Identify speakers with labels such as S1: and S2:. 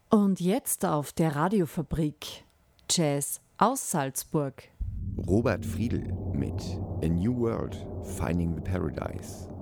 S1: Und jetzt auf der Radiofabrik Jazz aus Salzburg.
S2: Robert Friedl mit A New World, Finding the Paradise.